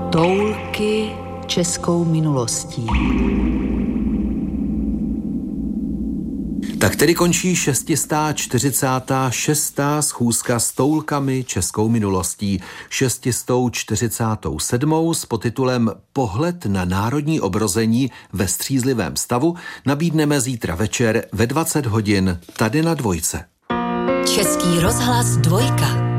Toulky českou minulostí. Tak tedy končí 646. schůzka s toulkami českou minulostí. 647. s podtitulem Pohled na národní obrození ve střízlivém stavu nabídneme zítra večer ve 20 hodin tady na Dvojce. Český rozhlas Dvojka.